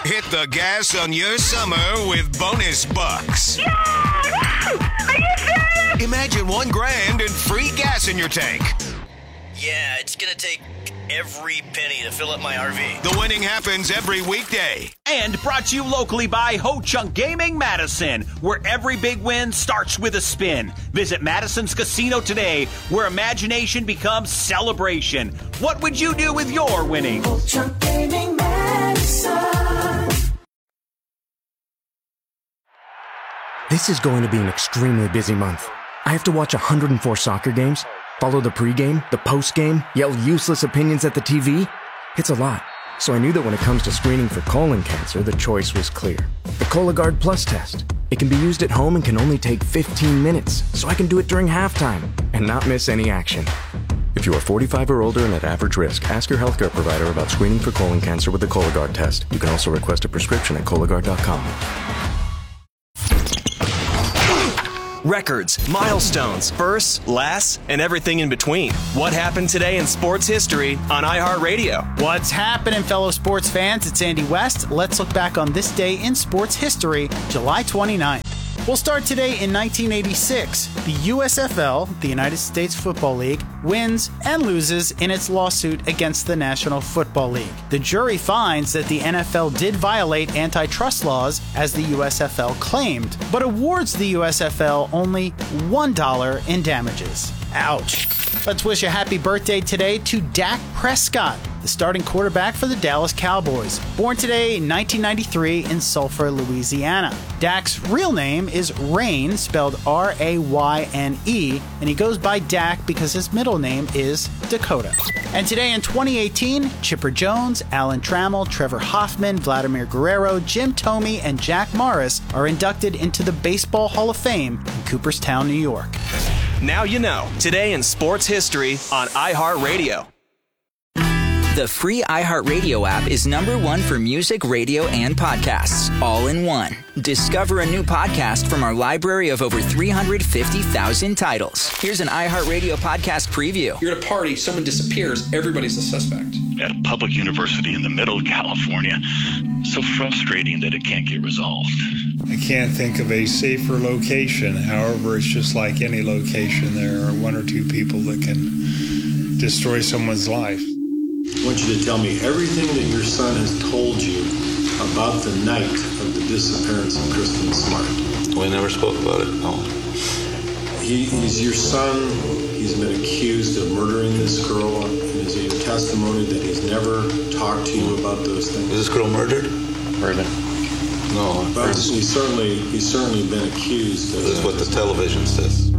Hit the gas on your summer with bonus bucks. Yeah! Are you serious? Imagine $1,000 and free gas in your tank. Yeah, it's gonna take every penny to fill up my RV. The winning happens every weekday. And brought to you locally by Ho Chunk Gaming Madison, where every big win starts with a spin. Visit Madison's Casino today, where imagination becomes celebration. What would you do with your winnings? Ho Chunk Gaming Madison. This is going to be an extremely busy month. I have to watch 104 soccer games, follow the pregame, the postgame, yell useless opinions at the TV. It's a lot. So I knew that when it comes to screening for colon cancer, the choice was clear. The Cologuard Plus test. It can be used at home and can only take 15 minutes, so I can do it during halftime and not miss any action. If you are 45 or older and at average risk, ask your healthcare provider about screening for colon cancer with the Cologuard test. You can also request a prescription at Cologuard.com. Records, milestones, firsts, lasts, and everything in between. What happened today in sports history on iHeartRadio? What's happening, fellow sports fans? It's Andy West. Let's look back on this day in sports history, July 29th. We'll start today in 1986. The USFL, the United States Football League, wins and loses in its lawsuit against the National Football League. The jury finds that the NFL did violate antitrust laws, as the USFL claimed, but awards the USFL only $1 in damages. Ouch. Let's wish a happy birthday today to Dak Prescott, the starting quarterback for the Dallas Cowboys. Born today in 1993 in Sulphur, Louisiana. Dak's real name is Rayne, spelled R-A-Y-N-E, and he goes by Dak because his middle name is Dakota. And today in 2018, Chipper Jones, Alan Trammell, Trevor Hoffman, Vladimir Guerrero, Jim Thome, and Jack Morris are inducted into the Baseball Hall of Fame in Cooperstown, New York. Now you know. Today in sports history on iHeartRadio. The free iHeartRadio app is #1 for music, radio, and podcasts, all in one. Discover a new podcast from our library of over 350,000 titles. Here's an iHeartRadio podcast preview. You're at a party, someone disappears, everybody's a suspect. At a public university in the middle of California, so frustrating that it can't get resolved. I can't think of a safer location. However, it's just like any location. There are one or two people that can destroy someone's life. I want you to tell me everything that your son has told you about the night of the disappearance of Kristen Smart. We never spoke about it, no. He's your son. He's been accused of murdering this girl. And is it your testimony that he's never talked to you about those things? Is this girl murdered? Murdered. No. But he's certainly been accused. This is what the television says.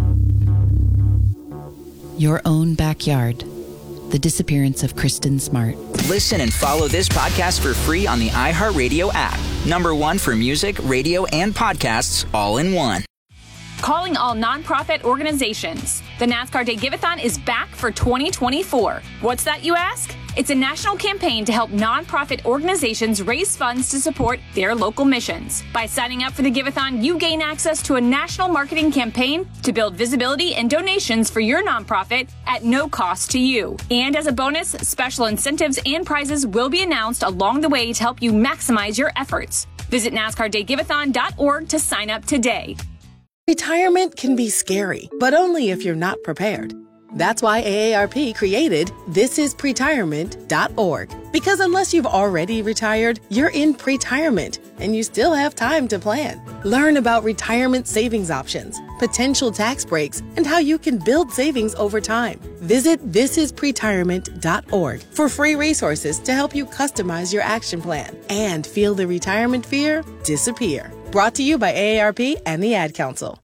Your own backyard. The disappearance of Kristen Smart. Listen and follow this podcast for free on the iHeartRadio app. #1 for music, radio, and podcasts, all in one. Calling all nonprofit organizations. The NASCAR Day Give-A-thon is back for 2024. What's that, you ask? It's a national campaign to help nonprofit organizations raise funds to support their local missions. By signing up for the Give-A-thon, you gain access to a national marketing campaign to build visibility and donations for your nonprofit at no cost to you. And as a bonus, special incentives and prizes will be announced along the way to help you maximize your efforts. Visit NASCARDayGiveathon.org to sign up today. Retirement can be scary, but only if you're not prepared. That's why AARP created thisispretirement.org. Because unless you've already retired, you're in pretirement, and you still have time to plan. Learn about retirement savings options, potential tax breaks, and how you can build savings over time. Visit thisispretirement.org for free resources to help you customize your action plan and feel the retirement fear disappear. Brought to you by AARP and the Ad Council.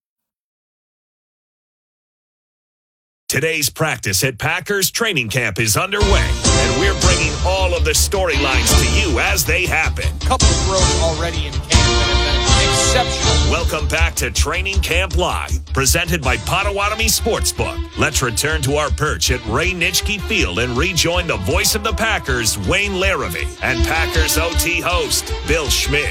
Today's practice at Packers training camp is underway, and we're bringing all of the storylines to you as they happen. Couple throws already in camp that have been exceptional. Welcome back to Training Camp Live, presented by Potawatomi Sportsbook. Let's return to our perch at Ray Nitschke Field and rejoin the voice of the Packers, Wayne Larrivee, and Packers OT host, Bill Schmid.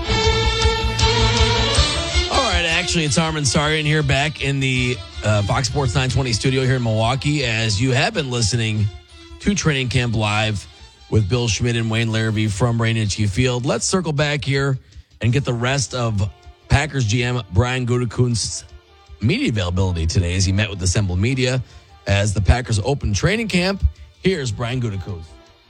Actually, it's Armin Sarian here back in the Fox Sports 920 studio here in Milwaukee, as you have been listening to Training Camp Live with Bill Schmidt and Wayne Larrivee from Ray Nitschke Field. Let's circle back here and get the rest of Packers GM Brian Gutekunst's media availability today as he met with Assembled Media as the Packers open training camp. Here's Brian Gutekunst.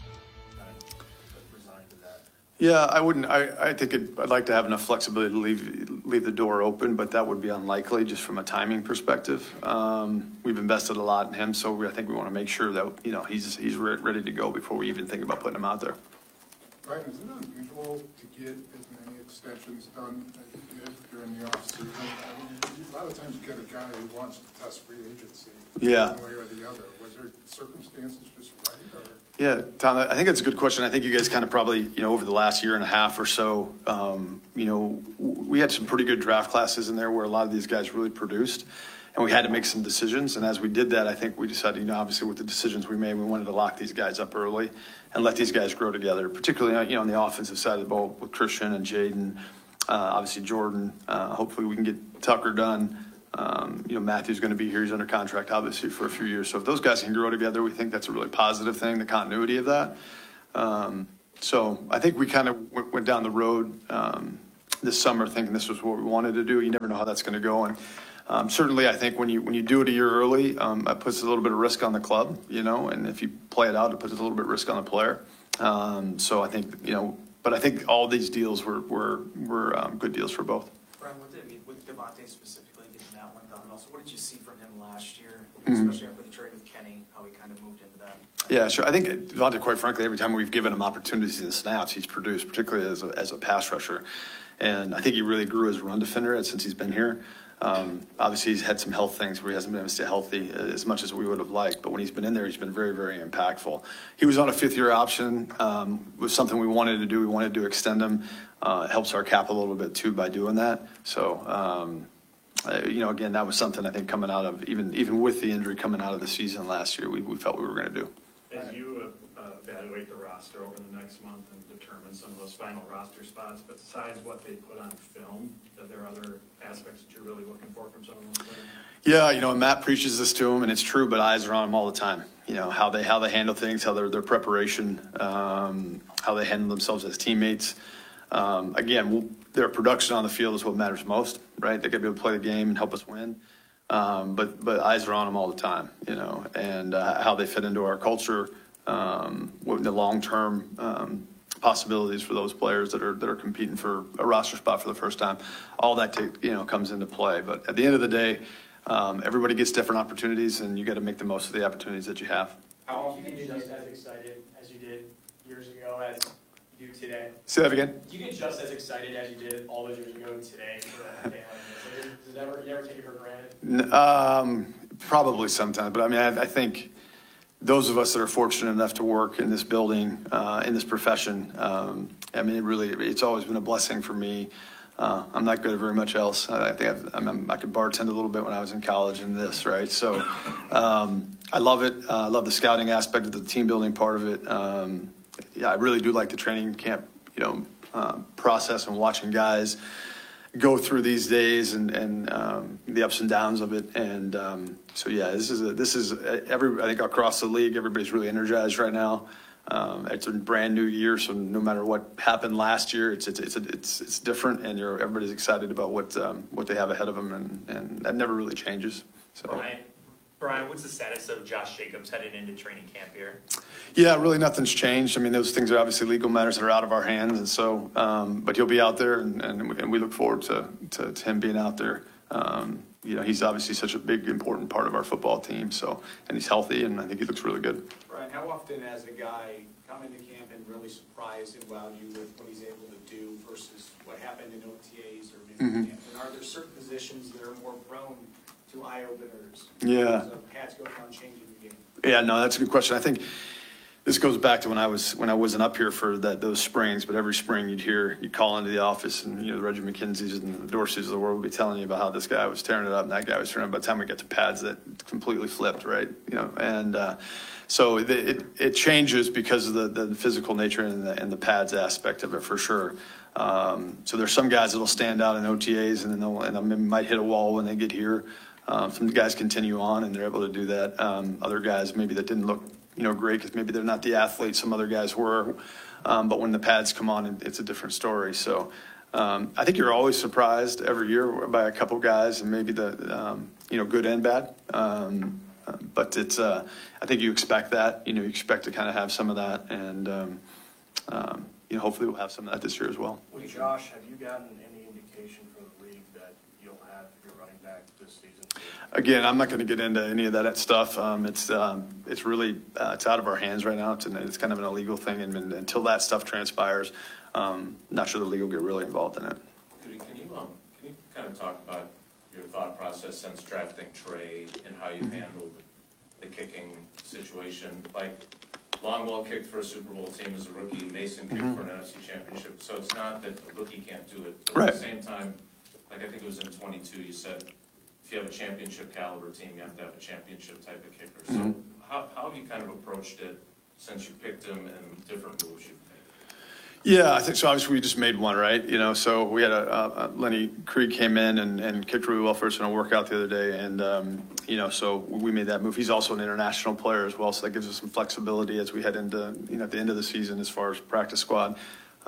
Yeah, I wouldn't. I think I'd like to have enough flexibility to leave the door open, but that would be unlikely just from a timing perspective. We've invested a lot in him, so I think we want to make sure that he's ready to go before we even think about putting him out there. Brian, is it unusual to get as many extensions done as you did during the offseason? A lot of times you get a guy who wants to test free agency. Yeah. One way or the other. Was there circumstances just right? Or? Yeah, Tom, I think that's a good question. I think you guys kind of probably, over the last year and a half or so, we had some pretty good draft classes in there where a lot of these guys really produced, and we had to make some decisions. And as we did that, I think we decided, obviously with the decisions we made, we wanted to lock these guys up early and let these guys grow together, particularly, on the offensive side of the ball with Christian and Jaden, obviously Jordan. Hopefully we can get Tucker done. Matthew's going to be here. He's under contract, obviously, for a few years. So if those guys can grow together, we think that's a really positive thing, the continuity of that. So I think we kind of went down the road this summer thinking this was what we wanted to do. You never know how that's going to go. And certainly I think when you do it a year early, it puts a little bit of risk on the club, and if you play it out, it puts a little bit of risk on the player. So I think, but I think all these deals were good deals for both. Brian, with Devontae specifically getting that one done, also, what did you see from him last year, especially after the trade with Kenny, how he kind of moved into that? Yeah, sure. I think Devontae, quite frankly, every time we've given him opportunities and snaps, he's produced, particularly as a pass rusher. And I think he really grew as a run defender since he's been here. Obviously, he's had some health things where he hasn't been able to stay healthy as much as we would have liked. But when he's been in there, he's been very, very impactful. He was on a fifth-year option. Was something we wanted to do. We wanted to extend him. It helps our cap a little bit, too, by doing that. So, again, that was something I think coming out of, even with the injury coming out of the season last year, we felt we were going to do. As you evaluate the roster over the next month and determine some of those final roster spots, besides what they put on film, are there other aspects that you're really looking for from some of those players? Yeah, Matt preaches this to him, and it's true, but eyes are on him all the time. How they handle things, how their preparation, how they handle themselves as teammates. Again, their production on the field is what matters most, right? They got to be able to play the game and help us win. But eyes are on them all the time, and how they fit into our culture, what the long-term possibilities for those players that are competing for a roster spot for the first time. All that comes into play. But at the end of the day, everybody gets different opportunities, and you got to make the most of the opportunities that you have. How often can you get just as excited as you did years ago as you do today? Say that again. Do you get just as excited as you did all those years ago today for a day like this? Does it never take it for granted? Probably sometimes, but I think those of us that are fortunate enough to work in this building, in this profession, it's always been a blessing for me. I'm not good at very much else. I think I could bartend a little bit when I was in college and this, right? So I love it. I love the scouting aspect of the team building part of it. I really do like the training camp, process and watching guys go through these days and the ups and downs of it. And this is I think across the league, everybody's really energized right now. It's a brand new year, so no matter what happened last year, it's different, and everybody's excited about what they have ahead of them, and that never really changes. So. Brian, what's the status of Josh Jacobs heading into training camp here? Yeah, really nothing's changed. Those things are obviously legal matters that are out of our hands, and so, but he'll be out there, and we look forward to him being out there. He's obviously such a big, important part of our football team, so, and he's healthy, and I think he looks really good. Brian, how often has a guy come into camp and really surprised and wowed you with what he's able to do versus what happened in OTAs or camp? And are there certain positions that are more prone to eye openers? Yeah. Hats going on changing the game. Yeah, no, that's a good question. I think this goes back to when I wasn't up here for those springs, but every spring you'd call into the office, and the Reggie McKenzie's and the Dorseys of the world would be telling you about how this guy was tearing it up and that guy was tearing it up. By the time we got to pads, that completely flipped, right? And so it changes because of the physical nature and the pads aspect of it for sure. So there's some guys that'll stand out in OTAs and then they might hit a wall when they get here. Some guys continue on and they're able to do that. Other guys maybe that didn't look great because maybe they're not the athletes some other guys were. But when the pads come on, it's a different story. So I think you're always surprised every year by a couple guys, and maybe the good and bad. But it's I think you expect that. You expect to kind of have some of that, and hopefully we'll have some of that this year as well. Well, Josh, have you gotten any indication from the league that you'll have your running back this season? Again, I'm not going to get into any of that stuff. It's really it's out of our hands right now. It's kind of an illegal thing, and until that stuff transpires, not sure the league will get really involved in it. Can you kind of talk about your thought process since drafting Trey and how you handled the kicking situation? Like Longwell kicked for a Super Bowl team as a rookie. Mason kicked for an NFC Championship. So it's not that a rookie can't do it. But at the same time, like I think it was in 22, you said if you have a championship caliber team, you have to have a championship type of kicker. So how have you kind of approached it since you picked him and different moves you've made? Yeah, I think so. Obviously, we just made one, right? So we had Lenny Krieg came in and kicked really well for us in a workout the other day, and so we made that move. He's also an international player as well, so that gives us some flexibility as we head into at the end of the season as far as practice squad. We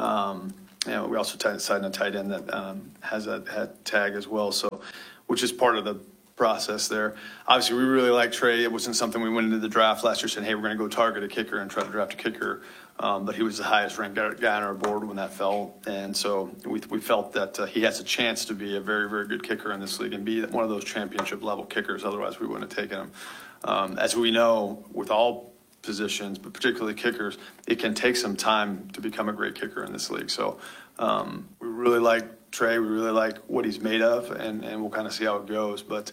also signed a tight end that has a tag as well, so which is part of the process there. Obviously, we really like Trey. It wasn't something we went into the draft last year saying, hey, we're going to go target a kicker and try to draft a kicker. But he was the highest ranked guy on our board when that fell. And so we felt that he has a chance to be a very, very good kicker in this league and be one of those championship level kickers. Otherwise, we wouldn't have taken him. As we know, with all positions, but particularly kickers, it can take some time to become a great kicker in this league. So we really like Trey. We really like what he's made of, and we'll kind of see how it goes. But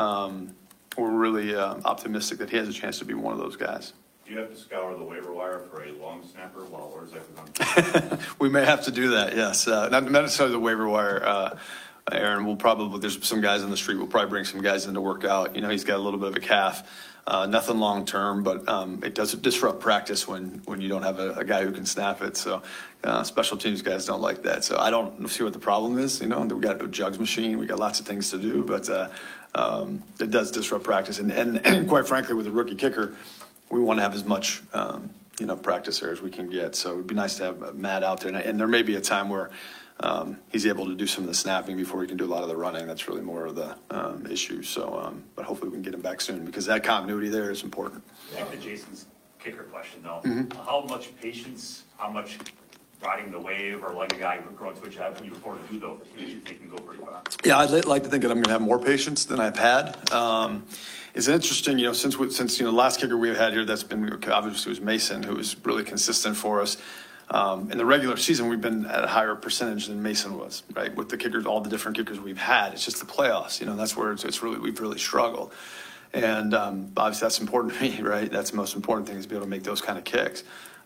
we're really optimistic that he has a chance to be one of those guys. Do you have to scour the waiver wire for a long snapper or is that going? We may have to do that, yes. Not necessarily the waiver wire, Aaron. There's some guys on the street. We'll probably bring some guys in to work out. He's got a little bit of a calf. Nothing long term, but it does disrupt practice when you don't have a guy who can snap it. So special teams guys don't like that. So I don't see what the problem is. We got a jugs machine. We got lots of things to do, but it does disrupt practice. And quite frankly, with a rookie kicker, we want to have as much practice there as we can get. So it'd be nice to have Matt out there. And there may be a time where he's able to do some of the snapping before he can do a lot of the running. That's really more of the issue. So, but hopefully we can get him back soon because that continuity there is important. Back to Jason's kicker question, though. How much patience, how much riding the wave or letting a guy grow into a job can you afford to do, though? Do you think can go pretty far? Yeah, I'd like to think that I'm going to have more patience than I've had. It's interesting, since the last kicker we've had here, that's been obviously was Mason, who was really consistent for us. In the regular season, we've been at a higher percentage than Mason was, right? With the kickers, all the different kickers we've had, it's just the playoffs. That's where we've really struggled. And obviously, that's important to me, right? That's the most important thing is to be able to make those kind of kicks.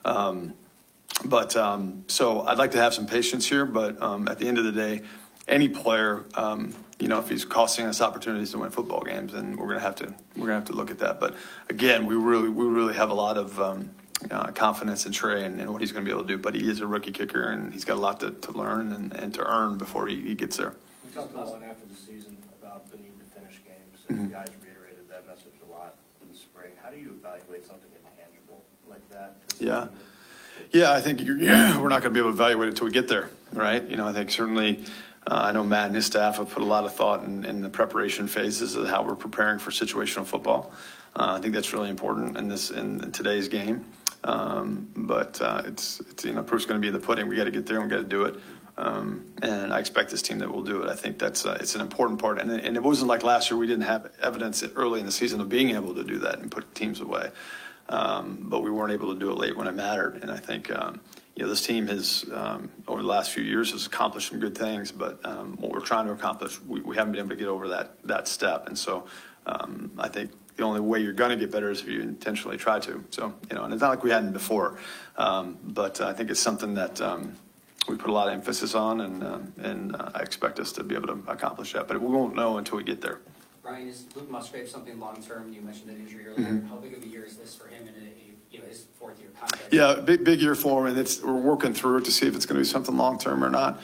So I'd like to have some patience here, but at the end of the day, any player, if he's costing us opportunities to win football games, then we're gonna have to look at that. But again, we really have a lot of confidence in Trey and what he's going to be able to do. But he is a rookie kicker, and he's got a lot to learn and to earn before he gets there. We talked a lot after the season about the need to finish games, and you guys reiterated that message a lot in the spring. How do you evaluate something intangible like that? Yeah, I think we're not going to be able to evaluate it until we get there, right? I think certainly I know Matt and his staff have put a lot of thought in the preparation phases of how we're preparing for situational football. I think that's really important in today's game. But it's proof's going to be in the pudding. We got to get there and we got to do it. And I expect this team that will do it. I think that's it's an important part. And it wasn't like last year we didn't have evidence early in the season of being able to do that and put teams away. But we weren't able to do it late when it mattered. And I think this team has over the last few years has accomplished some good things. But what we're trying to accomplish, we haven't been able to get over that step. And so I think the only way you're going to get better is if you intentionally try to. So, and it's not like we hadn't before, but I think it's something that we put a lot of emphasis on, and I expect us to be able to accomplish that. But we won't know until we get there. Brian, is Luke Musgrave something long-term? You mentioned an injury earlier. How big of a year is this for him in a his fourth-year contract. Yeah, big year for him, and we're working through it to see if it's going to be something long-term or not.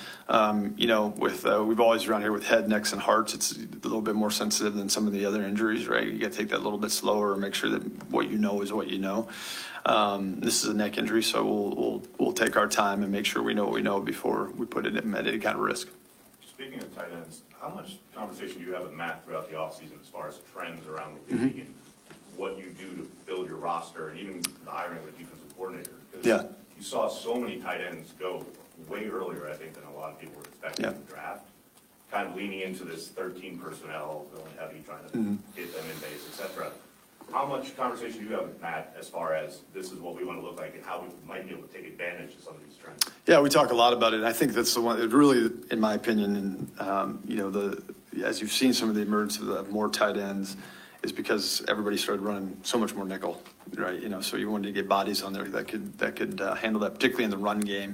We've always around here with head, necks, and hearts, it's a little bit more sensitive than some of the other injuries, right? You got to take that a little bit slower and make sure that what you know is what you know. This is a neck injury, so we'll take our time and make sure we know what we know before we put it at any kind of risk. Speaking of tight ends, how much conversation do you have with Matt throughout the offseason as far as trends around the league and what you do to build your roster and even the hiring of a defensive coordinator? Because you saw so many tight ends go way earlier, I think, than a lot of people were expecting in the draft. Kind of leaning into this 13 personnel, really heavy, trying to get them in base, et cetera. How much conversation do you have with Matt as far as this is what we want to look like and how we might be able to take advantage of some of these trends? Yeah, we talk a lot about it. I think that's the one, it really, in my opinion, and as you've seen some of the emergence of the more tight ends, is because everybody started running so much more nickel, right? So you wanted to get bodies on there that could handle that, particularly in the run game.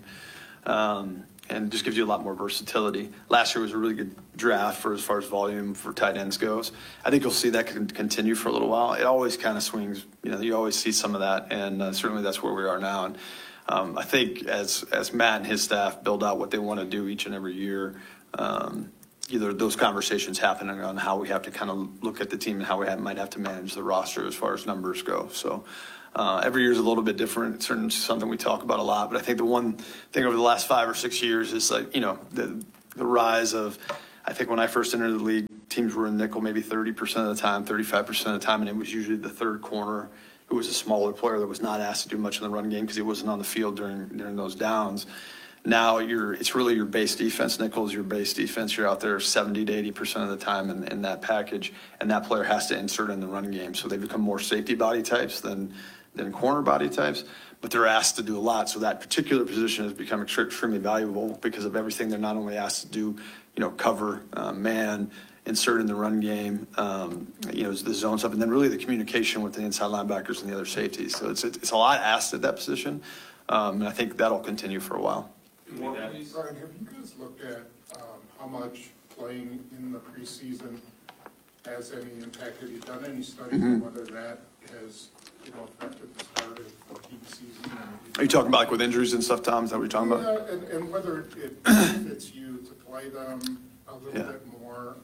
And just gives you a lot more versatility. Last year was a really good draft as far as volume for tight ends goes. I think you'll see that continue for a little while. It always kind of swings. You always see some of that, and certainly that's where we are now. And I think as Matt and his staff build out what they want to do each and every year, either those conversations happening on how we have to kind of look at the team and how we might have to manage the roster as far as numbers go. So. Every year is a little bit different. It's certainly something we talk about a lot. But I think the one thing over the last 5 or 6 years is the rise of, I think when I first entered the league, teams were in nickel maybe 30% of the time, 35% of the time, and it was usually the third corner who was a smaller player that was not asked to do much in the run game because he wasn't on the field during those downs. Now it's really your base defense. Nickel is your base defense. You're out there 70 to 80% of the time in that package, and that player has to insert in the run game. So they become more safety body types than corner body types, but they're asked to do a lot. So that particular position has become extremely valuable because of everything they're not only asked to do, cover, man, insert in the run game, the zone stuff, and then really the communication with the inside linebackers and the other safeties. So it's a lot asked at that position, and I think that'll continue for a while. Brian, have you guys looked at how much playing in the preseason has any impact? Have you done any studies on whether that has affected the start of the season? Are you talking about like with injuries and stuff, Tom? Is that what you're talking about? Yeah, and whether it benefits you to play them a little bit more,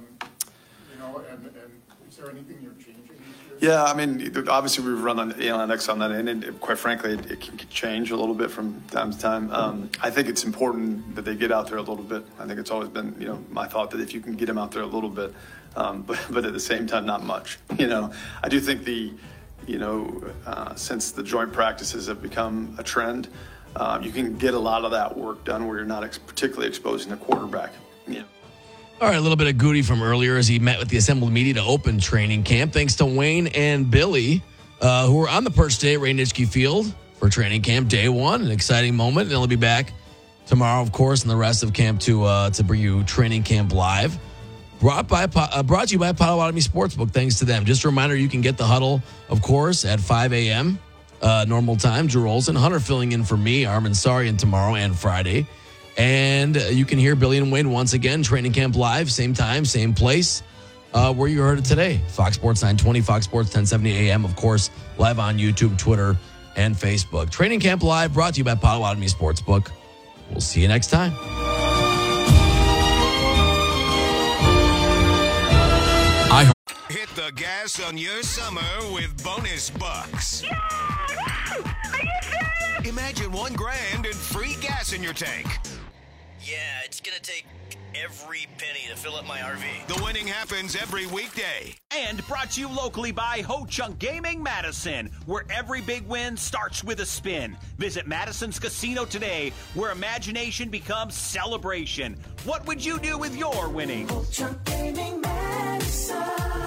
and is there anything you're changing this year? Yeah, I mean, obviously we've run on analytics on that, and quite frankly, it can change a little bit from time to time. I think it's important that they get out there a little bit. I think it's always been, my thought that if you can get them out there a little bit, but at the same time, not much. I do think since the joint practices have become a trend, you can get a lot of that work done where you're not particularly exposing the quarterback. All right, a little bit of Goody from earlier as he met with the assembled media to open training camp. Thanks to Wayne and Billy, who were on the perch today at Ray Nitschke Field for training camp day one. An exciting moment. And they'll be back tomorrow, of course, and the rest of camp to bring you training camp live. Brought to you by Potawatomi Sportsbook. Thanks to them. Just a reminder, you can get the huddle, of course, at 5 a.m. Normal time. Drew Olson, Hunter filling in for me, Armin Sarian tomorrow and Friday. And you can hear Billy and Wayne once again, training camp live, same time, same place, where you heard it today. Fox Sports 920, Fox Sports 1070 a.m., of course, live on YouTube, Twitter, and Facebook. Training camp live, brought to you by Potawatomi Sportsbook. We'll see you next time. Hit the gas on your summer with bonus bucks. Yeah! Are you serious? Imagine $1,000 and free gas in your tank. Yeah, it's gonna take every penny to fill up my RV. The winning happens every weekday. And brought to you locally by Ho Chunk Gaming Madison, where every big win starts with a spin. Visit Madison's Casino today, where imagination becomes celebration. What would you do with your winnings? Ho Chunk Gaming Madison.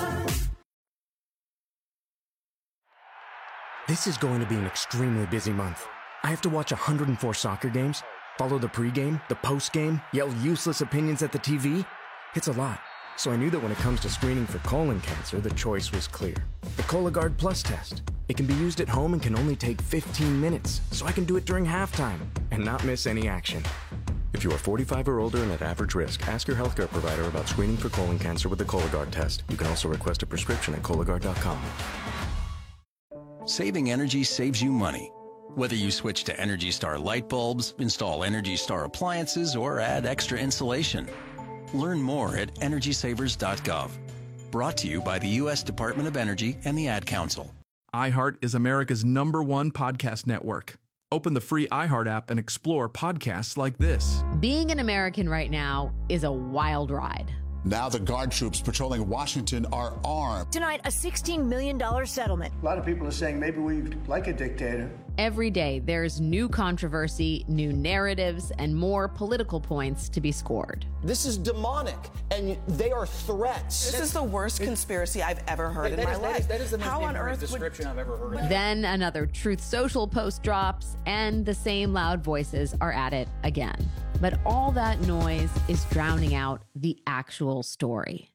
This is going to be an extremely busy month. I have to watch 104 soccer games, follow the pregame, the postgame, yell useless opinions at the TV. It's a lot. So I knew that when it comes to screening for colon cancer, the choice was clear. The Cologuard Plus test. It can be used at home and can only take 15 minutes, so I can do it during halftime and not miss any action. If you are 45 or older and at average risk, ask your healthcare provider about screening for colon cancer with the Cologuard test. You can also request a prescription at Cologuard.com. saving energy saves you money. Whether you switch to Energy Star light bulbs, install Energy Star appliances, or add extra insulation. Learn more at EnergySavers.gov. Brought to you by the U.S. Department of Energy and the Ad Council. iHeart is America's #1 podcast network. Open the free iHeart app and explore podcasts like this. Being an American right now is a wild ride. Now the guard troops patrolling Washington are armed. Tonight, a $16 million settlement. A lot of people are saying maybe we like a dictator. Every day, there's new controversy, new narratives, and more political points to be scored. This is demonic, and they are threats. This is the worst conspiracy I've ever heard in my life. That is the most How on ignorant earth description I've ever heard. Then another Truth Social post drops, and the same loud voices are at it again. But all that noise is drowning out the actual story.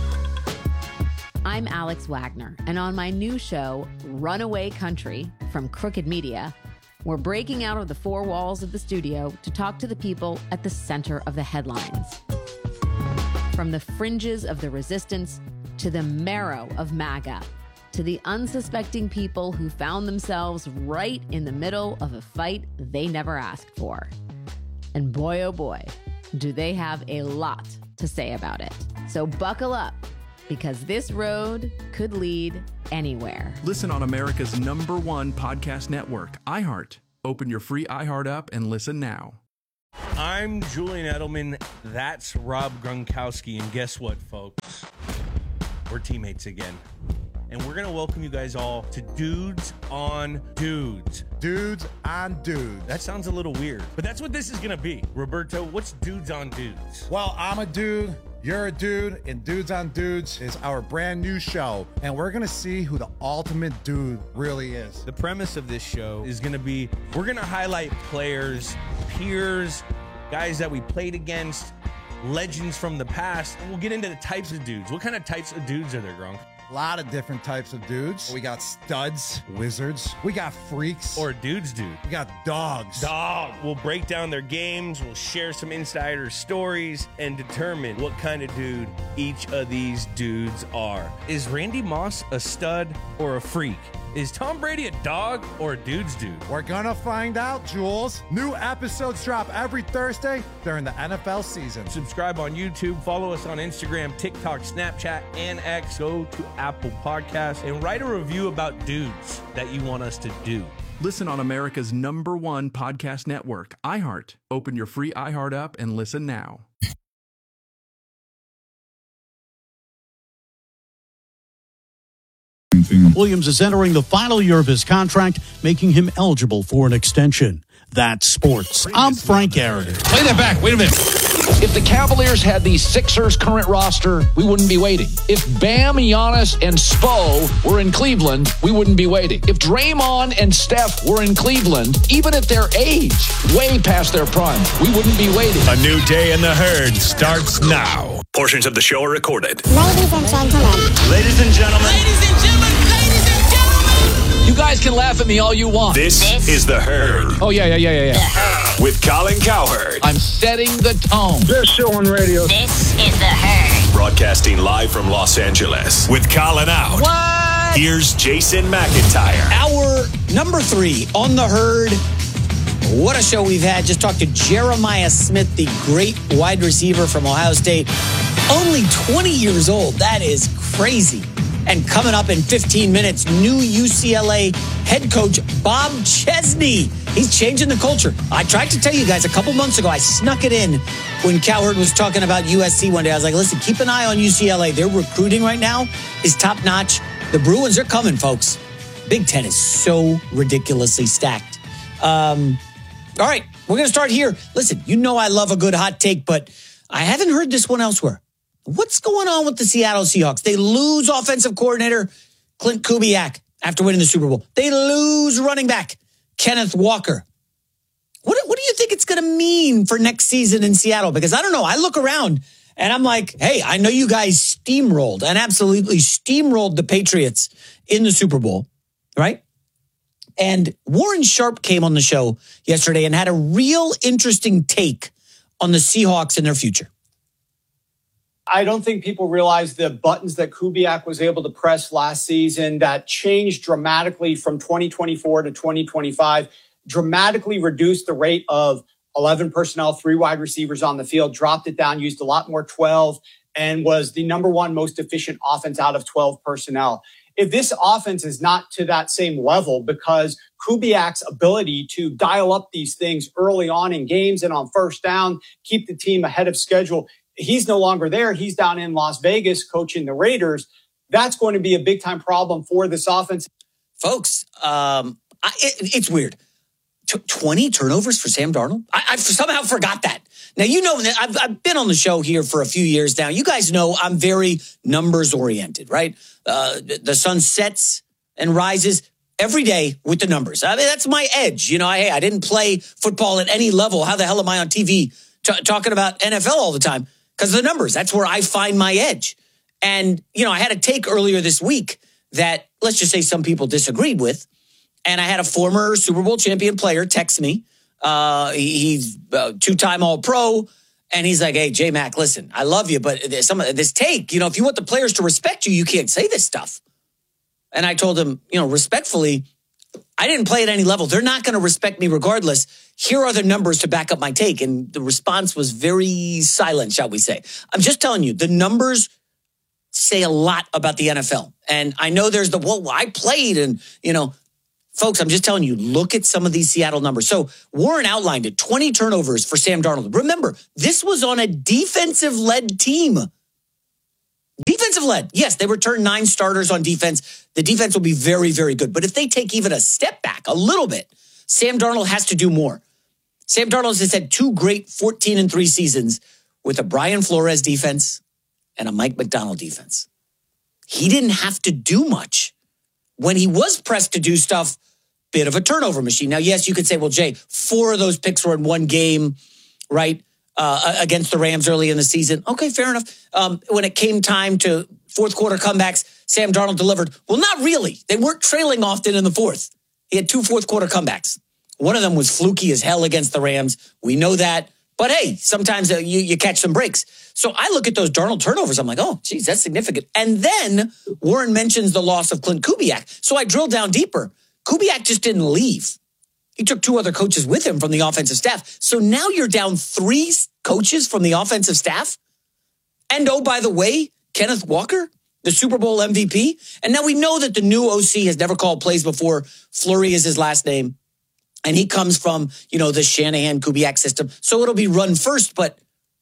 I'm Alex Wagner, and on my new show, Runaway Country, from Crooked Media, we're breaking out of the four walls of the studio to talk to the people at the center of the headlines. From the fringes of the resistance to the marrow of MAGA, to the unsuspecting people who found themselves right in the middle of a fight they never asked for. And boy, oh boy, do they have a lot to say about it. So buckle up, because this road could lead anywhere. Listen on America's #1 podcast network, iHeart. Open your free iHeart app and listen now. I'm Julian Edelman. That's Rob Gronkowski. And guess what, folks? We're teammates again. And we're going to welcome you guys all to Dudes on Dudes. Dudes on Dudes. That sounds a little weird, but that's what this is going to be. Roberto, what's Dudes on Dudes? Well, I'm a dude, you're a dude, and Dudes on Dudes is our brand new show. And we're going to see who the ultimate dude really is. The premise of this show is going to be, we're going to highlight players, peers, guys that we played against, legends from the past, and we'll get into the types of dudes. What kind of types of dudes are there, Gronk? A lot of different types of dudes. We got studs, wizards. We got freaks. Or dudes dude. We got dogs. We'll break down their games. We'll share some insider stories and determine what kind of dude each of these dudes are. Is Randy Moss a stud or a freak? Is Tom Brady a dog or a dude's dude? We're gonna find out, Jules. New episodes drop every Thursday during the NFL season. Subscribe on YouTube, follow us on Instagram, TikTok, Snapchat, and X. Go to Apple Podcasts and write a review about dudes that you want us to do. Listen on America's #1 podcast network, iHeart. Open your free iHeart app and listen now. Williams is entering the final year of his contract, making him eligible for an extension. That's sports. I'm Frank Aaron. Play that back. Wait a minute. If the Cavaliers had the Sixers' current roster, we wouldn't be waiting. If Bam, Giannis, and Spo were in Cleveland, we wouldn't be waiting. If Draymond and Steph were in Cleveland, even at their age, way past their prime, we wouldn't be waiting. A new day in the herd starts now. Portions of the show are recorded. Ladies and gentlemen. Ladies and gentlemen. Ladies and gentlemen. Ladies and gentlemen. You guys can laugh at me all you want. This is The Herd. Oh, yeah. With Colin Cowherd. I'm setting the tone. Best show on radio. This is The Herd. Broadcasting live from Los Angeles. With Colin out. What? Here's Jason McIntyre. Hour number 3 on The Herd. What a show we've had. Just talked to Jeremiah Smith, the great wide receiver from Ohio State. Only 20 years old. That is crazy. And coming up in 15 minutes, new UCLA head coach Bob Chesney. He's changing the culture. I tried to tell you guys a couple months ago, I snuck it in when Cowherd was talking about USC one day. I was like, listen, keep an eye on UCLA. Their recruiting right now is top notch. The Bruins are coming, folks. Big Ten is so ridiculously stacked. All right, we're going to start here. Listen, you know I love a good hot take, but I haven't heard this one elsewhere. What's going on with the Seattle Seahawks? They lose offensive coordinator Clint Kubiak after winning the Super Bowl. They lose running back Kenneth Walker. What do you think it's going to mean for next season in Seattle? Because I don't know. I look around and I'm like, hey, I know you guys steamrolled and absolutely steamrolled the Patriots in the Super Bowl, right? And Warren Sharp came on the show yesterday and had a real interesting take on the Seahawks and their future. I don't think people realize the buttons that Kubiak was able to press last season that changed dramatically from 2024 to 2025, dramatically reduced the rate of 11 personnel, 3 wide receivers on the field, dropped it down, used a lot more 12, and was the number one most efficient offense out of 12 personnel. If this offense is not to that same level because Kubiak's ability to dial up these things early on in games and on first down, keep the team ahead of schedule, he's no longer there. He's down in Las Vegas coaching the Raiders. That's going to be a big time problem for this offense. Folks, it's weird. 20 turnovers for Sam Darnold? I somehow forgot that. Now, you know that I've been on the show here for a few years now. You guys know I'm very numbers oriented, right? The sun sets and rises every day with the numbers. I mean, that's my edge. You know, I didn't play football at any level. How the hell am I on TV talking about NFL all the time? Because of the numbers. That's where I find my edge. And, you know, I had a take earlier this week that, let's just say, some people disagreed with. And I had a former Super Bowl champion player text me. He's a 2-time All-Pro. And he's like, hey, J-Mac, listen, I love you, but this take, you know, if you want the players to respect you, you can't say this stuff. And I told him, you know, respectfully, I didn't play at any level. They're not going to respect me regardless. Here are the numbers to back up my take. And the response was very silent, shall we say. I'm just telling you, the numbers say a lot about the NFL. And I know there's I played and, you know, folks, I'm just telling you, look at some of these Seattle numbers. So Warren outlined it, 20 turnovers for Sam Darnold. Remember, this was on a defensive-led team. Defensive-led. Yes, they returned 9 starters on defense. The defense will be very, very good. But if they take even a step back, a little bit, Sam Darnold has to do more. Sam Darnold has had 2 great 14-3 seasons with a Brian Flores defense and a Mike McDonald defense. He didn't have to do much. When he was pressed to do stuff, bit of a turnover machine. Now, yes, you could say, well, Jay, 4 of those picks were in one game, right, against the Rams early in the season. Okay, fair enough. When it came time to fourth quarter comebacks, Sam Darnold delivered. Well, not really. They weren't trailing often in the fourth. He had 2 fourth quarter comebacks. One of them was fluky as hell against the Rams. We know that. But hey, sometimes you catch some breaks. So I look at those Darnold turnovers. I'm like, oh, geez, that's significant. And then Warren mentions the loss of Clint Kubiak. So I drilled down deeper. Kubiak just didn't leave. He took 2 other coaches with him from the offensive staff. So now you're down 3 coaches from the offensive staff. And oh, by the way, Kenneth Walker, the Super Bowl MVP. And now we know that the new OC has never called plays before. Fleury is his last name. And he comes from, you know, the Shanahan-Kubiak system. So it'll be run first. But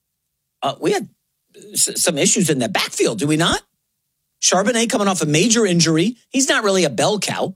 we had some issues in the backfield, do we not? Charbonnet coming off a major injury. He's not really a bell cow.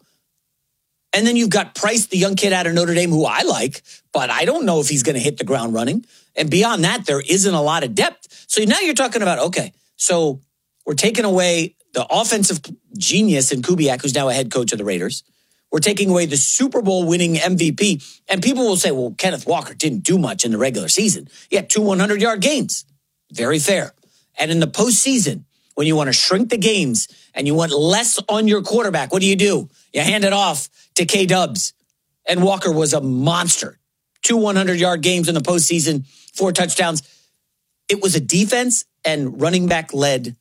And then you've got Price, the young kid out of Notre Dame, who I like, but I don't know if he's going to hit the ground running. And beyond that, there isn't a lot of depth. So now you're talking about, okay, so we're taking away the offensive genius in Kubiak, who's now a head coach of the Raiders. We're taking away the Super Bowl winning MVP. And people will say, well, Kenneth Walker didn't do much in the regular season. He had 2 100-yard games. Very fair. And in the postseason, when you want to shrink the games and you want less on your quarterback, what do? You hand it off to K-Dubs. And Walker was a monster. 2 100-yard games in the postseason, 4 touchdowns. It was a defense and running back-led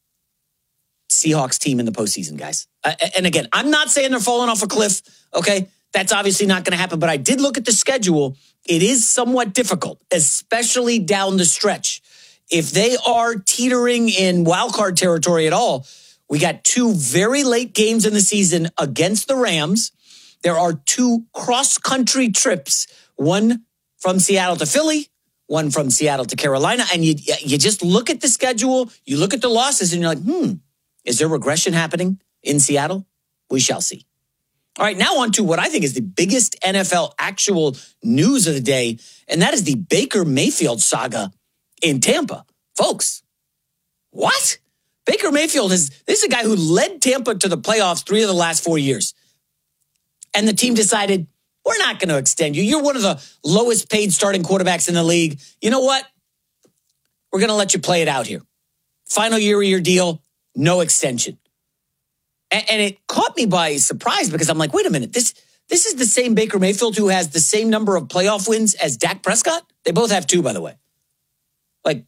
Seahawks team in the postseason, guys. And again, I'm not saying they're falling off a cliff, okay? That's obviously not going to happen, but I did look at the schedule. It is somewhat difficult, especially down the stretch. If they are teetering in wildcard territory at all, we got 2 very late games in the season against the Rams. There are 2 cross-country trips, one from Seattle to Philly, one from Seattle to Carolina. And you just look at the schedule, you look at the losses, and you're like, is there regression happening in Seattle? We shall see. All right, now on to what I think is the biggest NFL actual news of the day, and that is the Baker Mayfield saga in Tampa. Folks, what? Baker Mayfield this is a guy who led Tampa to the playoffs 3 of the last 4 years. And the team decided, we're not going to extend you. You're one of the lowest paid starting quarterbacks in the league. You know what? We're going to let you play it out here. Final year of your deal, no extension. And it caught me by surprise because I'm like, wait a minute, this is the same Baker Mayfield who has the same number of playoff wins as Dak Prescott? They both have 2, by the way. Like,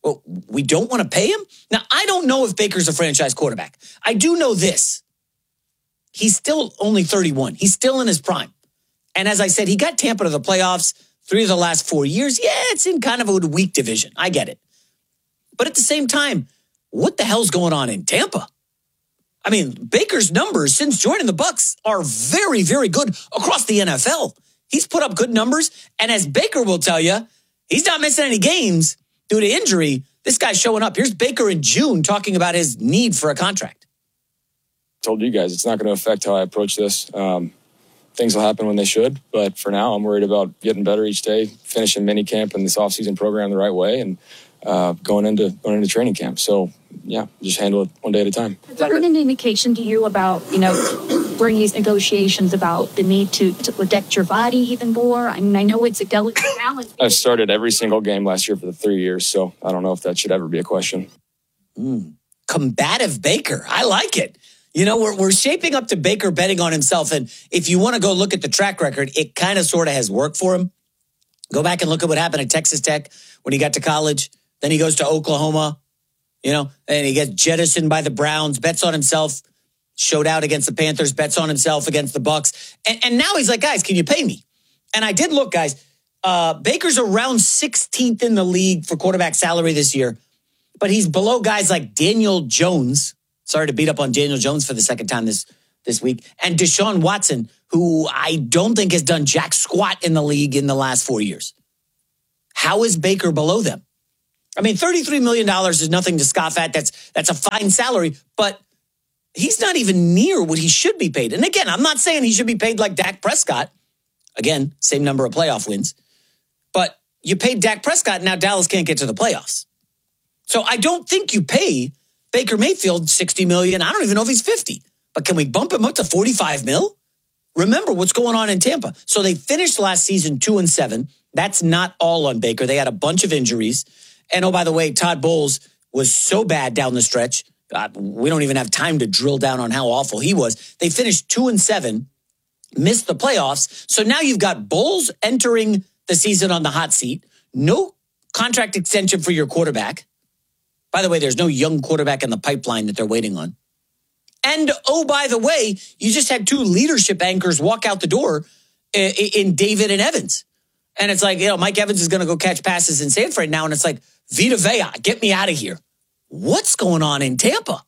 Well, we don't want to pay him? Now, I don't know if Baker's a franchise quarterback. I do know this. He's still only 31. He's still in his prime. And as I said, he got Tampa to the playoffs 3 of the last 4 years. Yeah, it's in kind of a weak division. I get it. But at the same time, what the hell's going on in Tampa? I mean, Baker's numbers since joining the Bucs are very, very good across the NFL. He's put up good numbers. And as Baker will tell you, he's not missing any games due to injury. This guy's showing up. Here's Baker in June talking about his need for a contract. Told you guys, it's not going to affect how I approach this. Things will happen when they should. But for now, I'm worried about getting better each day, finishing minicamp and this offseason program the right way, and going into training camp. So, yeah, just handle it one day at a time. Has there been an indication to you about, during these negotiations about the need to protect your body even more? I mean, I know it's a delicate balance. I've started every single game last year for the 3 years, so I don't know if that should ever be a question. Combative Baker. I like it. We're shaping up to Baker betting on himself. And if you want to go look at the track record, it kind of sort of has worked for him. Go back and look at what happened at Texas Tech when he got to college. Then he goes to Oklahoma, and he gets jettisoned by the Browns, bets on himself, showed out against the Panthers, bets on himself against the Bucs. And now he's like, guys, can you pay me? And I did look, guys. Baker's around 16th in the league for quarterback salary this year, but he's below guys like Daniel Jones. Sorry to beat up on Daniel Jones for the second time this week. And Deshaun Watson, who I don't think has done jack squat in the league in the last 4 years. How is Baker below them? I mean, $33 million is nothing to scoff at. That's a fine salary, but he's not even near what he should be paid. And again, I'm not saying he should be paid like Dak Prescott. Again, same number of playoff wins. But you paid Dak Prescott, now Dallas can't get to the playoffs. So I don't think you pay Baker Mayfield $60 million. I don't even know if he's 50. But can we bump him up to $45 million? Remember what's going on in Tampa. So they finished last season 2-7. That's not all on Baker. They had a bunch of injuries. And oh, by the way, Todd Bowles was so bad down the stretch. We don't even have time to drill down on how awful he was. They finished 2-7, missed the playoffs. So now you've got Bowles entering the season on the hot seat. No contract extension for your quarterback. By the way, there's no young quarterback in the pipeline that they're waiting on. And oh, by the way, you just had 2 leadership anchors walk out the door in David and Evans. And it's like, Mike Evans is going to go catch passes in Sanford now. And it's like, Vita Vea, get me out of here. What's going on in Tampa?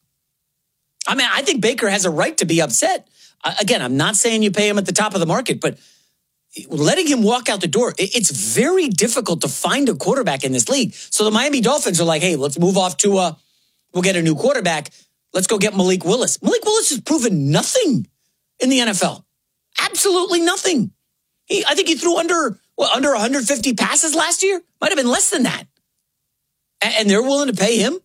I mean, I think Baker has a right to be upset. Again, I'm not saying you pay him at the top of the market, but letting him walk out the door, it's very difficult to find a quarterback in this league. So the Miami Dolphins are like, hey, let's move off to we'll get a new quarterback. Let's go get Malik Willis. Malik Willis has proven nothing in the NFL. Absolutely nothing. I think he threw under 150 passes last year. Might have been less than that. And they're willing to pay him.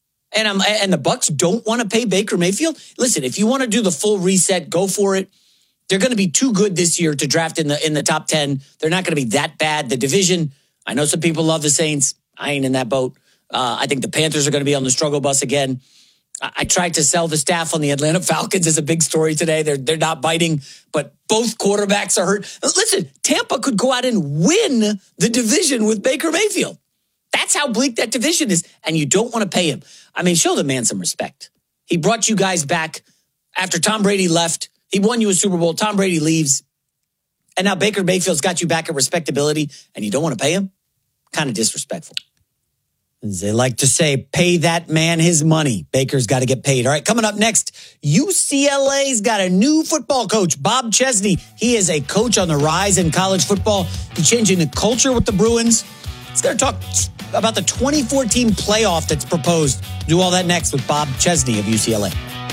And the Bucs don't want to pay Baker Mayfield. Listen, if you want to do the full reset, go for it. They're going to be too good this year to draft in the top 10. They're not going to be that bad. The division, I know some people love the Saints. I ain't in that boat. I think the Panthers are going to be on the struggle bus again. I tried to sell the staff on the Atlanta Falcons as a big story today. They're not biting, but both quarterbacks are hurt. Listen, Tampa could go out and win the division with Baker Mayfield. That's how bleak that division is, and you don't want to pay him. I mean, show the man some respect. He brought you guys back after Tom Brady left. He won you a Super Bowl. Tom Brady leaves. And now Baker Mayfield's got you back at respectability, and you don't want to pay him? Kind of disrespectful. As they like to say, pay that man his money. Baker's got to get paid. All right, coming up next, UCLA's got a new football coach, Bob Chesney. He is a coach on the rise in college football. He's changing the culture with the Bruins. He's going to talk about the 2014 playoff that's proposed. Do all that next with Bob Chesney of UCLA.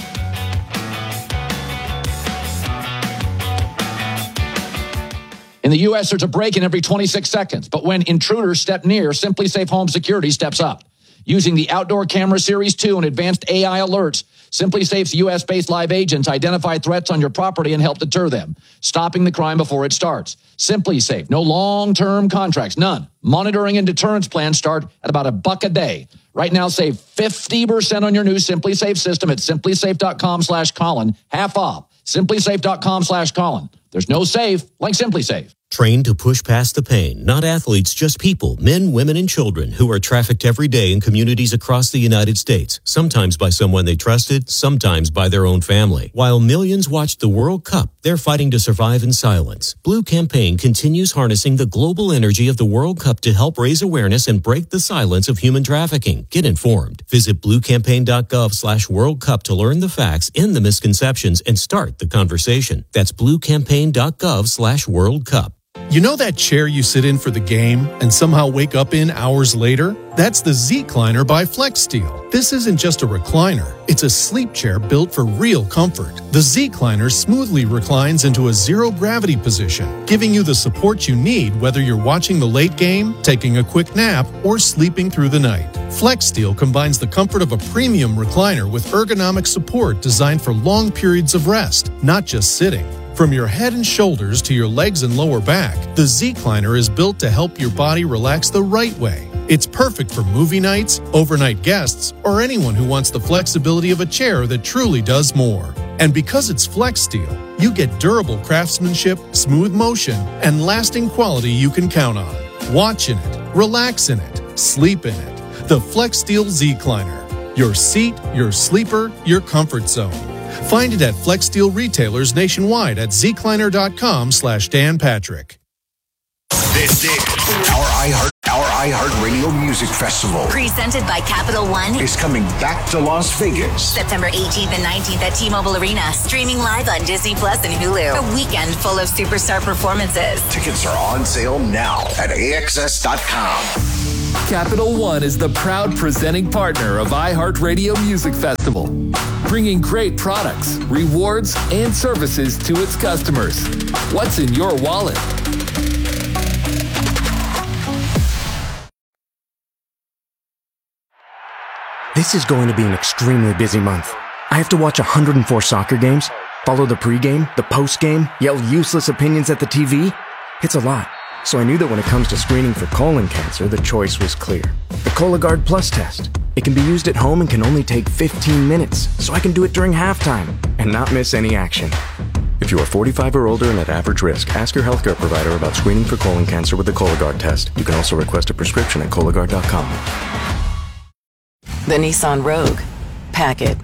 In the U.S., there's a break-in every 26 seconds. But when intruders step near, Simply Safe Home Security steps up. Using the Outdoor Camera Series 2 and advanced AI alerts, Simply Safe's U.S.-based live agents identify threats on your property and help deter them, stopping the crime before it starts. Simply Safe, no long-term contracts, none. Monitoring and deterrence plans start at about $1 a day. Right now, save 50% on your new Simply Safe system at simplysafe.com/Colin, half off. simplysafe.com/Colin. There's no safe like Simply Safe. Trained to push past the pain, not athletes, just people, men, women, and children who are trafficked every day in communities across the United States, sometimes by someone they trusted, sometimes by their own family. While millions watched the World Cup, they're fighting to survive in silence. Blue Campaign continues harnessing the global energy of the World Cup to help raise awareness and break the silence of human trafficking. Get informed. Visit bluecampaign.gov/World Cup to learn the facts, end the misconceptions, and start the conversation. That's bluecampaign.gov/World Cup. You know that chair you sit in for the game and somehow wake up in hours later? That's the Z-Cliner by FlexSteel. This isn't just a recliner. It's a sleep chair built for real comfort. The Z-Cliner smoothly reclines into a zero-gravity position, giving you the support you need whether you're watching the late game, taking a quick nap, or sleeping through the night. FlexSteel combines the comfort of a premium recliner with ergonomic support designed for long periods of rest, not just sitting. From your head and shoulders to your legs and lower back, the Z-Cliner is built to help your body relax the right way. It's perfect for movie nights, overnight guests, or anyone who wants the flexibility of a chair that truly does more. And because it's FlexSteel, you get durable craftsmanship, smooth motion, and lasting quality you can count on. Watch in it, relax in it, sleep in it. The FlexSteel Z-Cliner. Your seat, your sleeper, your comfort zone. Find it at FlexSteel retailers nationwide at zcliner.com/Dan Patrick. This is our iHeartRadio Music Festival. Presented by Capital One. Is coming back to Las Vegas. September 18th and 19th at T-Mobile Arena. Streaming live on Disney Plus and Hulu. A weekend full of superstar performances. Tickets are on sale now at AXS.com. Capital One is the proud presenting partner of iHeartRadio Music Festival, bringing great products, rewards, and services to its customers. What's in your wallet? This is going to be an extremely busy month. I have to watch 104 soccer games, follow the pregame, the postgame, yell useless opinions at the TV. It's a lot. So I knew that when it comes to screening for colon cancer, the choice was clear. The Cologuard Plus test. It can be used at home and can only take 15 minutes, so I can do it during halftime and not miss any action. If you are 45 or older and at average risk, ask your healthcare provider about screening for colon cancer with the Cologuard test. You can also request a prescription at Cologuard.com. The Nissan Rogue. Pack it.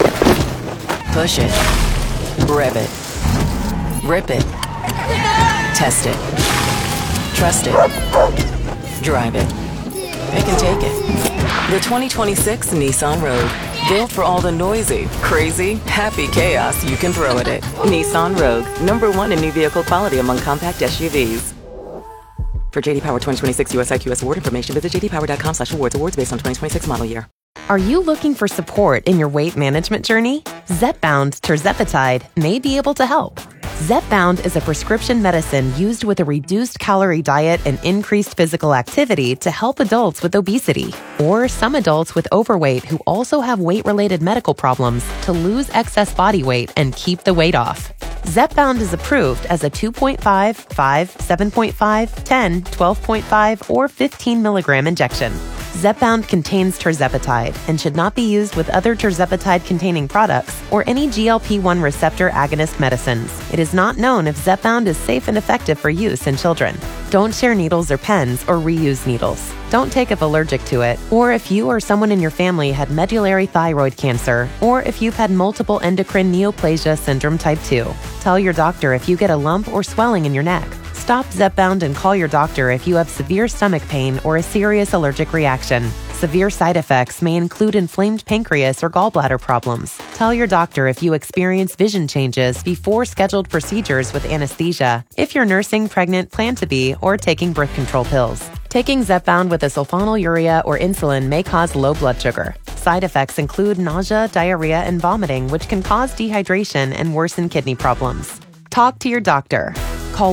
Push it. Rev it. Rip it. Test it. Trust it. Drive it. Pick and take it. The 2026 Nissan Rogue. Built for all the noisy, crazy, happy chaos you can throw at it. Nissan Rogue. #1 in new vehicle quality among compact SUVs. For JD Power 2026 US IQS award information, visit jdpower.com/awards. Awards based on 2026 model year. Are you looking for support in your weight management journey? Zepbound tirzepatide may be able to help. Zepbound is a prescription medicine used with a reduced calorie diet and increased physical activity to help adults with obesity or some adults with overweight who also have weight-related medical problems to lose excess body weight and keep the weight off. Zepbound is approved as a 2.5, 5, 7.5, 10, 12.5, or 15 milligram injection. Zepbound contains tirzepatide and should not be used with other tirzepatide-containing products or any GLP-1 receptor agonist medicines. It is not known if Zepbound is safe and effective for use in children. Don't share needles or pens or reuse needles. Don't take if allergic to it, or if you or someone in your family had medullary thyroid cancer, or if you've had multiple endocrine neoplasia syndrome type 2. Tell your doctor if you get a lump or swelling in your neck. Stop Zepbound and call your doctor if you have severe stomach pain or a serious allergic reaction. Severe side effects may include inflamed pancreas or gallbladder problems. Tell your doctor if you experience vision changes before scheduled procedures with anesthesia, if you're nursing, pregnant, plan to be, or taking birth control pills. Taking Zepbound with a sulfonylurea or insulin may cause low blood sugar. Side effects include nausea, diarrhea, and vomiting, which can cause dehydration and worsen kidney problems. Talk to your doctor. Call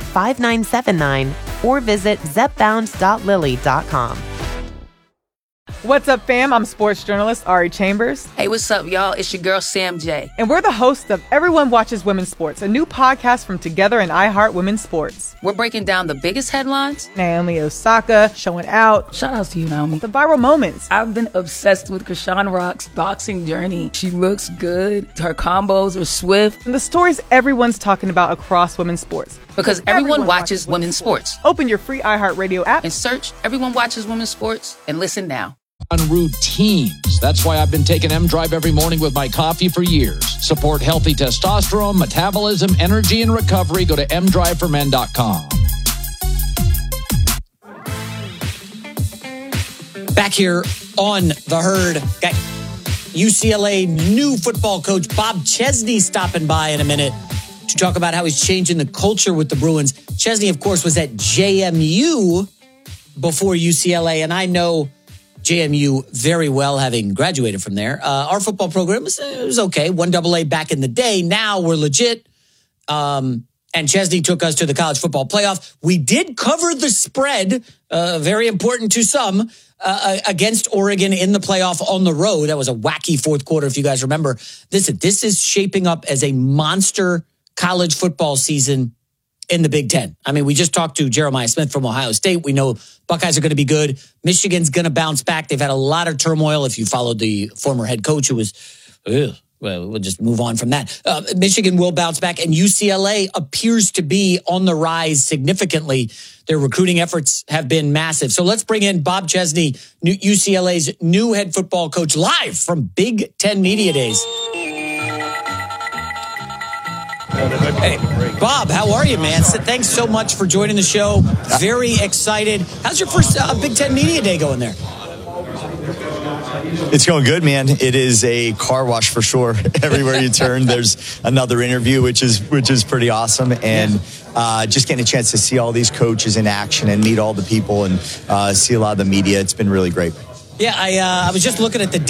1-800-545-5979 or visit zepbound.lilly.com. What's up, fam? I'm sports journalist Ari Chambers. Hey, what's up, y'all? It's your girl, Sam J. And we're the hosts of Everyone Watches Women's Sports, a new podcast from Together and iHeart Women's Sports. We're breaking down the biggest headlines. Naomi Osaka showing out. Shout out to you, Naomi. The viral moments. I've been obsessed with Krishan Rock's boxing journey. She looks good. Her combos are swift. And the stories everyone's talking about across women's sports. Because everyone watches women's sports. Open your free iHeartRadio app and search Everyone Watches Women's Sports and listen now. On routines. That's why I've been taking M-Drive every morning with my coffee for years. Support healthy testosterone, metabolism, energy, and recovery. Go to mdriveformen.com. Back here on The Herd, got UCLA new football coach Bob Chesney stopping by in a minute to talk about how he's changing the culture with the Bruins. Chesney, of course, was at JMU before UCLA, and I know JMU very well, having graduated from there. Our football program was okay. 1AA back in the day. Now we're legit. And Chesney took us to the college football playoff. We did cover the spread, very important to some, against Oregon in the playoff on the road. That was a wacky fourth quarter, if you guys remember. Listen, this is shaping up as a monster college football season in the Big Ten. I mean, we just talked to Jeremiah Smith from Ohio State. We know Buckeyes are going to be good. Michigan's going to bounce back. They've had a lot of turmoil. If you followed the former head coach who was, well, we'll just move on from that. Michigan will bounce back, and UCLA appears to be on the rise significantly. Their recruiting efforts have been massive. So let's bring in Bob Chesney, UCLA's new head football coach, live from Big Ten Media Days. Hey, Bob, how are you, man? Thanks so much for joining the show. Very excited. How's your first Big Ten Media Day going there? It's going good, man. It is a car wash for sure. Everywhere you turn, there's another interview, which is pretty awesome. And just getting a chance to see all these coaches in action and meet all the people and see a lot of the media. It's been really great. Yeah, I was just looking at the